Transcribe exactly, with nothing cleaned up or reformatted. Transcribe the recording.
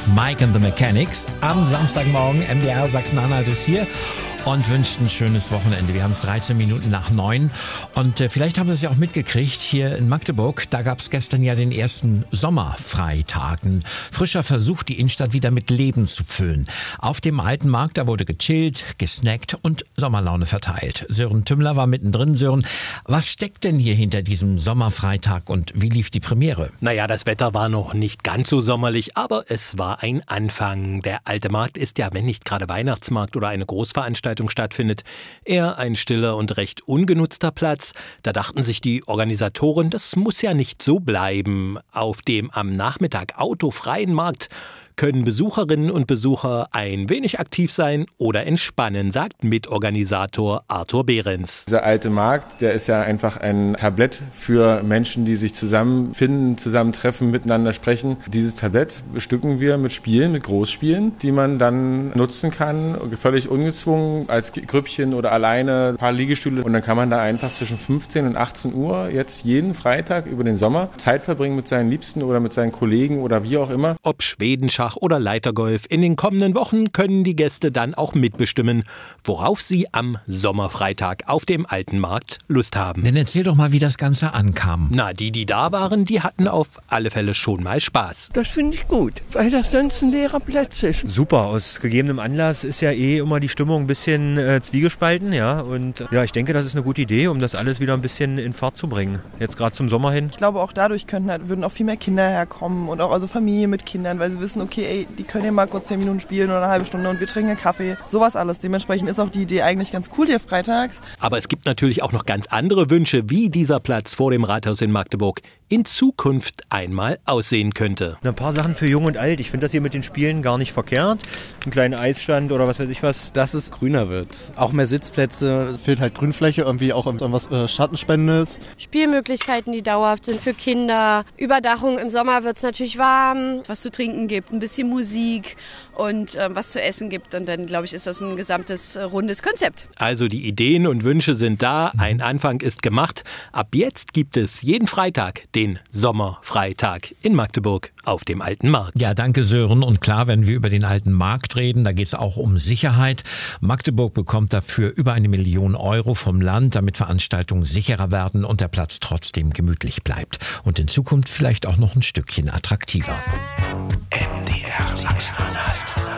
Mike and the Mechanics. Am Samstagmorgen, M D R Sachsen-Anhalt ist hier und wünscht ein schönes Wochenende. Wir haben es dreizehn Minuten nach neun und äh, vielleicht haben Sie es ja auch mitgekriegt, hier in Magdeburg, da gab es gestern ja den ersten Sommerfreitag. Ein frischer Versuch, die Innenstadt wieder mit Leben zu füllen. Auf dem alten Markt, da wurde gechillt, gesnackt und Sommerlaune verteilt. Sören Tümmler war mittendrin. Sören, was steckt denn hier hinter diesem Sommerfreitag und wie lief die Premiere? Naja, das Wetter war noch nicht ganz so sommerlich, aber es war ein Anfang. Der alte Markt ist ja, wenn nicht gerade Weihnachtsmarkt oder eine Großveranstaltung stattfindet, eher ein stiller und recht ungenutzter Platz. Da dachten sich die Organisatoren, das muss ja nicht so bleiben. Auf dem am Nachmittag autofreien Markt können Besucherinnen und Besucher ein wenig aktiv sein oder entspannen, sagt Mitorganisator Arthur Behrens. Dieser alte Markt, der ist ja einfach ein Tablett für Menschen, die sich zusammenfinden, zusammentreffen, miteinander sprechen. Dieses Tablett bestücken wir mit Spielen, mit Großspielen, die man dann nutzen kann, völlig ungezwungen, als Grüppchen oder alleine, ein paar Liegestühle. Und dann kann man da einfach zwischen fünfzehn und achtzehn Uhr jetzt jeden Freitag über den Sommer Zeit verbringen mit seinen Liebsten oder mit seinen Kollegen oder wie auch immer. Ob Schwedenschach oder Leitergolf, in den kommenden Wochen können die Gäste dann auch mitbestimmen, worauf sie am Sommerfreitag auf dem alten Markt Lust haben. Dann erzähl doch mal, wie das Ganze ankam. Na, die, die da waren, die hatten auf alle Fälle schon mal Spaß. Das finde ich gut, weil das sonst ein leerer Platz ist. Super, aus gegebenem Anlass ist ja eh immer die Stimmung ein bisschen äh, zwiegespalten, ja, und ja, ich denke, das ist eine gute Idee, um das alles wieder ein bisschen in Fahrt zu bringen, jetzt gerade zum Sommer hin. Ich glaube, auch dadurch könnten, würden auch viel mehr Kinder herkommen und auch also Familie mit Kindern, weil sie wissen, okay, ey, die können ja mal kurz zehn Minuten spielen oder eine halbe Stunde und wir trinken einen Kaffee. Sowas alles. Dementsprechend ist auch die Idee eigentlich ganz cool hier freitags. Aber es gibt natürlich auch noch ganz andere Wünsche, wie dieser Platz vor dem Rathaus in Magdeburg in Zukunft einmal aussehen könnte. Ein paar Sachen für Jung und Alt. Ich finde das hier mit den Spielen gar nicht verkehrt. Ein kleiner Eisstand oder was weiß ich was. Dass es grüner wird. Auch mehr Sitzplätze. Fehlt halt Grünfläche, irgendwie auch irgendwas äh, Schattenspendendes. Spielmöglichkeiten, die dauerhaft sind für Kinder. Überdachung, im Sommer wird es natürlich warm. Was zu trinken gibt, ein bisschen Musik und äh, was zu essen gibt. Und dann, glaube ich, ist das ein gesamtes äh, rundes Konzept. Also die Ideen und Wünsche sind da. Ein Anfang ist gemacht. Ab jetzt gibt es jeden Freitag den Sommerfreitag in Magdeburg auf dem alten Markt. Ja, danke Sören. Und klar, wenn wir über den alten Markt reden, da geht es auch um Sicherheit. Magdeburg bekommt dafür über eine Million Euro vom Land, damit Veranstaltungen sicherer werden und der Platz trotzdem gemütlich bleibt. Und in Zukunft vielleicht auch noch ein Stückchen attraktiver. M D R Sachsen-Anhalt.